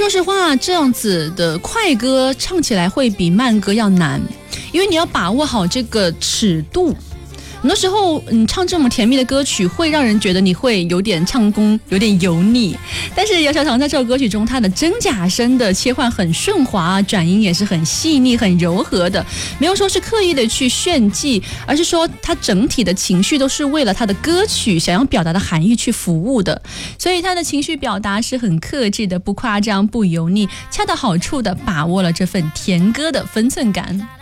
说实话，这样子的快歌唱起来会比慢歌要难，因为你要把握好这个尺度。很多时候唱这么甜蜜的歌曲会让人觉得你会有点唱功有点油腻，但是姚小棠在这首歌曲中，她的真假声的切换很顺滑，转音也是很细腻很柔和的，没有说是刻意的去炫技，而是说她整体的情绪都是为了她的歌曲想要表达的含义去服务的，所以她的情绪表达是很克制的，不夸张不油腻，恰到好处的把握了这份甜歌的分寸感。